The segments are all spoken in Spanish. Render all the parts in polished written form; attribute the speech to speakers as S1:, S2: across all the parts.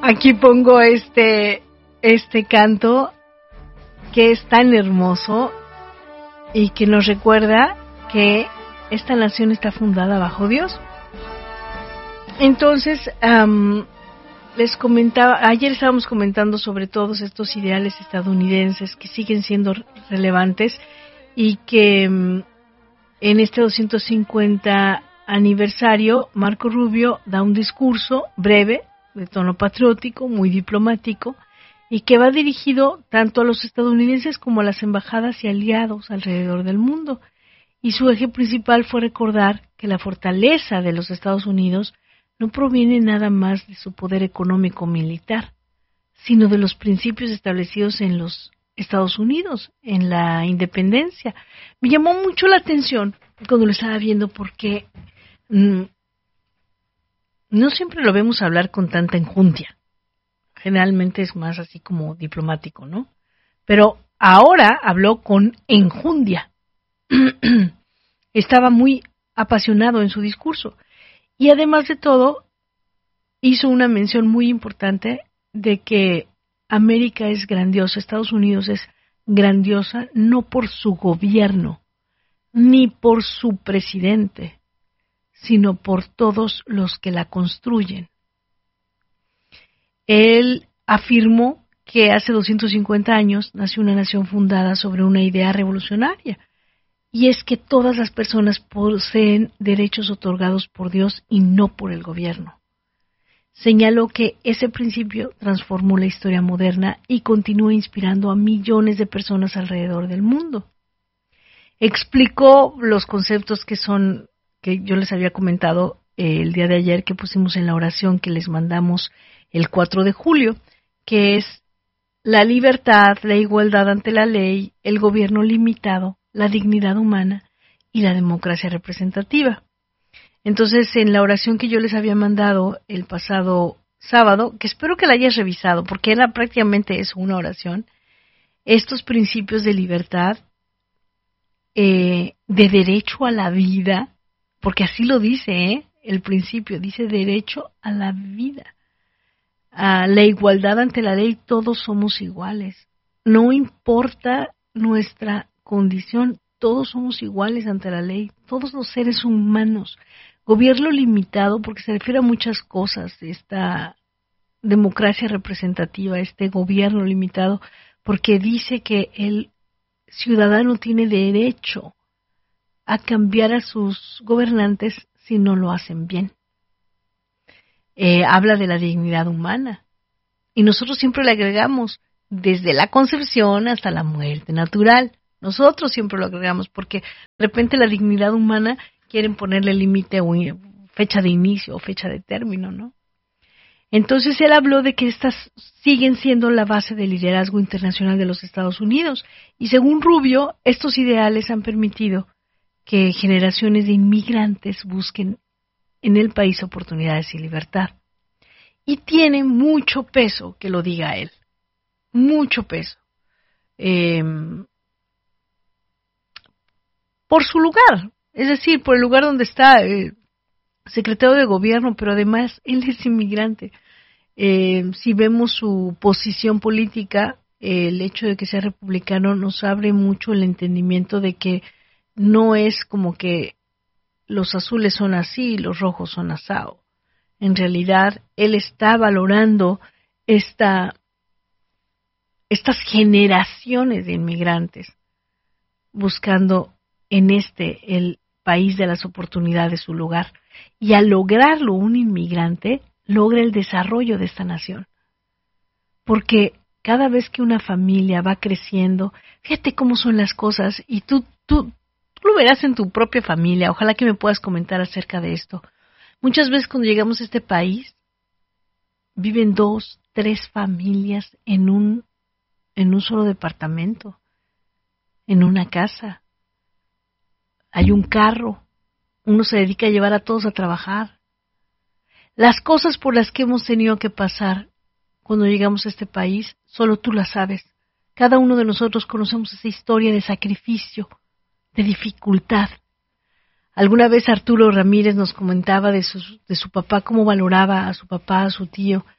S1: Aquí pongo este canto que es tan hermoso y que nos recuerda que esta nación está fundada bajo Dios. Entonces, les comentaba, ayer estábamos comentando sobre todos estos ideales estadounidenses que siguen siendo relevantes y que en este 250 aniversario Marco Rubio da un discurso breve, de tono patriótico, muy diplomático, y que va dirigido tanto a los estadounidenses como a las embajadas y aliados alrededor del mundo. Y su eje principal fue recordar que la fortaleza de los Estados Unidos no proviene nada más de su poder económico militar, sino de los principios establecidos en los Estados Unidos, en la independencia. Me llamó mucho la atención cuando lo estaba viendo porque no siempre lo vemos hablar con tanta enjundia. Generalmente es más así como diplomático, ¿no? Pero ahora habló con enjundia. Estaba muy apasionado en su discurso. Y además de todo, hizo una mención muy importante de que América es grandiosa, Estados Unidos es grandiosa no por su gobierno, ni por su presidente, sino por todos los que la construyen. Él afirmó que hace 250 años nació una nación fundada sobre una idea revolucionaria, y es que todas las personas poseen derechos otorgados por Dios y no por el gobierno. Señaló que ese principio transformó la historia moderna y continúa inspirando a millones de personas alrededor del mundo. Explicó los conceptos que yo les había comentado el día de ayer, que pusimos en la oración que les mandamos el 4 de julio, que es la libertad, la igualdad ante la ley, el gobierno limitado, la dignidad humana y la democracia representativa. Entonces, en la oración que yo les había mandado el pasado sábado, que espero que la hayas revisado, porque era prácticamente eso, una oración, estos principios de libertad, de derecho a la vida, porque así lo dice, el principio, dice derecho a la vida, a la igualdad ante la ley, todos somos iguales, no importa nuestra condición, todos somos iguales ante la ley, todos los seres humanos. Gobierno limitado, porque se refiere a muchas cosas, esta democracia representativa, este gobierno limitado, porque dice que el ciudadano tiene derecho a cambiar a sus gobernantes si no lo hacen bien. Habla de la dignidad humana, y nosotros siempre le agregamos desde la concepción hasta la muerte natural. Nosotros siempre lo agregamos porque de repente la dignidad humana quieren ponerle límite o fecha de inicio o fecha de término, ¿no? Entonces él habló de que estas siguen siendo la base del liderazgo internacional de los Estados Unidos y según Rubio, estos ideales han permitido que generaciones de inmigrantes busquen en el país oportunidades y libertad. Y tiene mucho peso que lo diga él, mucho peso. Por su lugar, es decir, por el lugar donde está secretario de gobierno, pero además él es inmigrante. Si vemos su posición política, el hecho de que sea republicano nos abre mucho el entendimiento de que no es como que los azules son así y los rojos son asao. En realidad, él está valorando estas generaciones de inmigrantes, buscando en el país de las oportunidades su lugar. Y al lograrlo un inmigrante, logra el desarrollo de esta nación. Porque cada vez que una familia va creciendo, fíjate cómo son las cosas, y tú lo verás en tu propia familia, ojalá que me puedas comentar acerca de esto. Muchas veces cuando llegamos a este país, viven 2, 3 familias en un solo departamento, en una casa. Hay un carro, uno se dedica a llevar a todos a trabajar. Las cosas por las que hemos tenido que pasar cuando llegamos a este país, solo tú las sabes. Cada uno de nosotros conocemos esa historia de sacrificio, de dificultad. Alguna vez Arturo Ramírez nos comentaba de su papá, cómo valoraba a su papá, a su tío,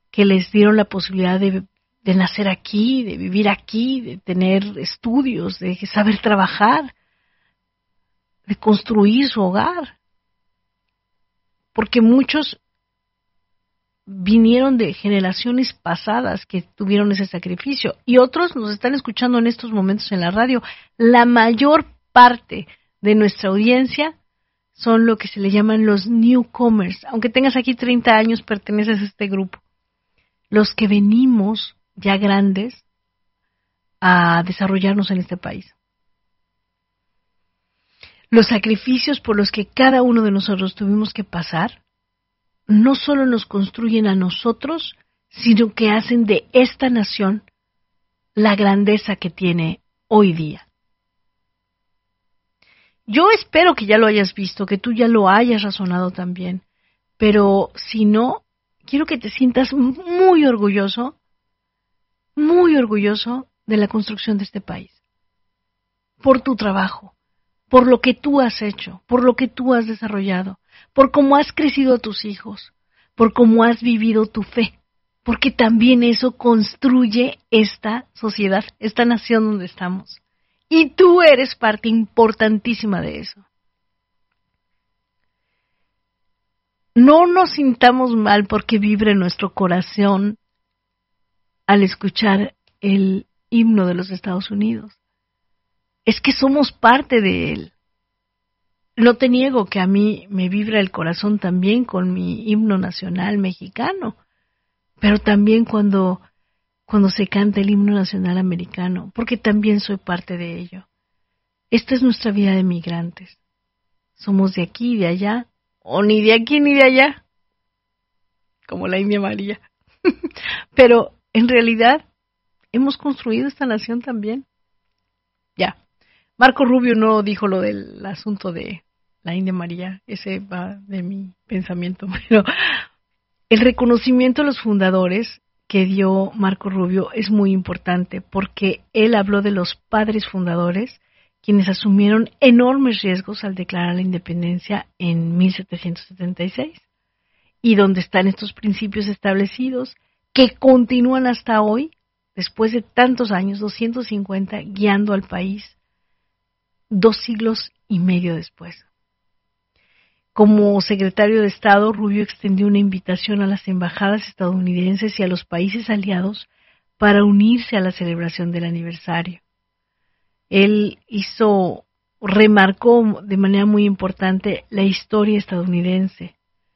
S1: que les dieron la posibilidad de nacer aquí, de vivir aquí, de tener estudios, de saber trabajar, de construir su hogar. Porque muchos vinieron de generaciones pasadas que tuvieron ese sacrificio y otros nos están escuchando en estos momentos en la radio. La mayor parte de nuestra audiencia son lo que se le llaman los newcomers. Aunque tengas aquí 30 años, perteneces a este grupo. Los que venimos ya grandes a desarrollarnos en este país. Los sacrificios por los que cada uno de nosotros tuvimos que pasar no solo nos construyen a nosotros, sino que hacen de esta nación la grandeza que tiene hoy día. Yo espero que ya lo hayas visto, que tú ya lo hayas razonado también, pero si no, quiero que te sientas muy orgulloso de la construcción de este país, por tu trabajo, por lo que tú has hecho, por lo que tú has desarrollado, por cómo has crecido a tus hijos, por cómo has vivido tu fe, porque también eso construye esta sociedad, esta nación donde estamos. Y tú eres parte importantísima de eso. No nos sintamos mal porque vibre nuestro corazón al escuchar el himno de los Estados Unidos. Es que somos parte de él. No te niego que a mí me vibra el corazón también con mi himno nacional mexicano, pero también cuando se canta el himno nacional americano, porque también soy parte de ello. Esta es nuestra vida de migrantes. Somos de aquí y de allá, o ni de aquí ni de allá, como la India María. Pero en realidad hemos construido esta nación también. Ya. Marco Rubio no dijo lo del asunto de la India María, ese va de mi pensamiento, pero el reconocimiento a los fundadores que dio Marco Rubio es muy importante porque él habló de los padres fundadores, quienes asumieron enormes riesgos al declarar la independencia en 1776, y donde están estos principios establecidos que continúan hasta hoy, después de tantos años, 250, guiando al país 2 siglos y medio después. Como secretario de Estado, Rubio extendió una invitación a las embajadas estadounidenses y a los países aliados para unirse a la celebración del aniversario. Él remarcó de manera muy importante la historia estadounidense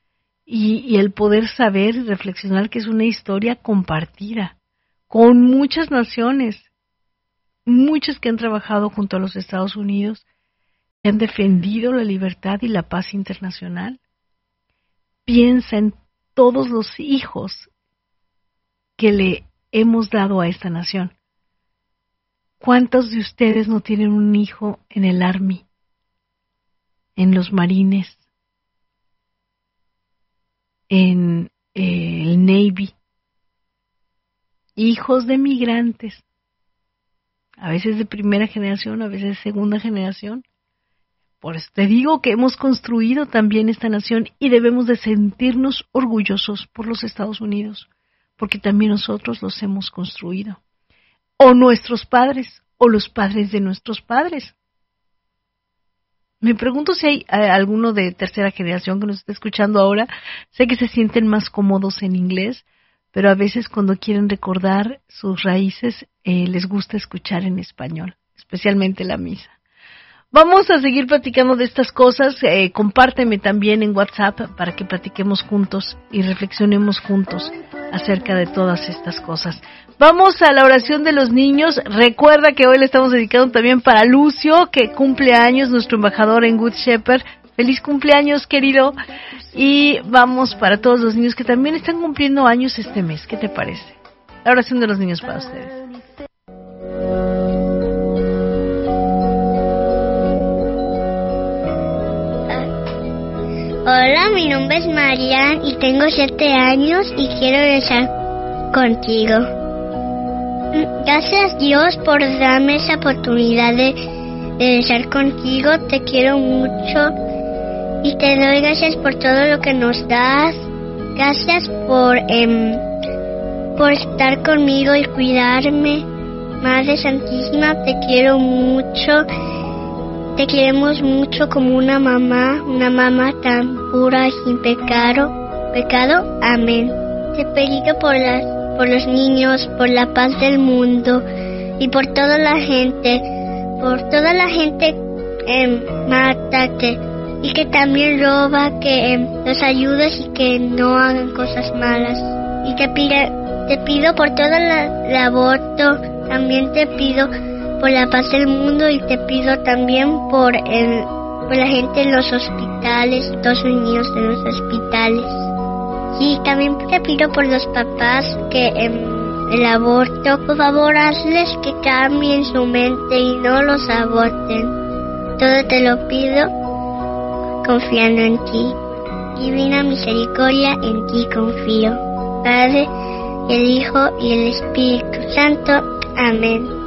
S1: y el poder saber y reflexionar que es una historia compartida con muchas naciones, muchas que han trabajado junto a los Estados Unidos, que han defendido la libertad y la paz internacional. Piensa en todos los hijos que le hemos dado a esta nación. ¿Cuántos de ustedes no tienen un hijo en el Army, en los Marines, en el Navy? Hijos de migrantes, a veces de primera generación, a veces de segunda generación. Por eso te digo que hemos construido también esta nación y debemos de sentirnos orgullosos por los Estados Unidos, porque también nosotros los hemos construido. O nuestros padres, o los padres de nuestros padres. Me pregunto si hay alguno de tercera generación que nos está escuchando ahora. Sé que se sienten más cómodos en inglés, pero a veces cuando quieren recordar sus raíces, les gusta escuchar en español, especialmente la misa. Vamos a seguir platicando de estas cosas. Compárteme también en WhatsApp para que platiquemos juntos y reflexionemos juntos acerca de todas estas cosas. Vamos a la oración de los niños. Recuerda que hoy le estamos dedicando también para Lucio, que cumple años, nuestro embajador en Good Shepherd. Feliz cumpleaños, querido. Y vamos para todos los niños que también están cumpliendo años este mes. ¿Qué te parece? La oración de los niños para ustedes.
S2: Hola, mi nombre es Marian y tengo 7 años y quiero rezar contigo. Gracias, Dios, por darme esa oportunidad de rezar contigo. Te quiero mucho y te doy gracias por todo lo que nos das. Gracias por por estar conmigo y cuidarme. Madre Santísima, te quiero mucho. Te queremos mucho como una mamá tan pura y sin pecado. Amén. Te pido por los niños, por la paz del mundo y por toda la gente mata y que también roba, que los ayudes y que no hagan cosas malas. Y te pido por todo el aborto, también te pido por la paz del mundo y te pido también por la gente en los hospitales, todos los niños en los hospitales. Y también te pido por los papás que el aborto, por favor hazles que cambien su mente y no los aborten. Todo te lo pido confiando en ti. Divina misericordia, en ti confío. Padre, el Hijo y el Espíritu Santo. Amén.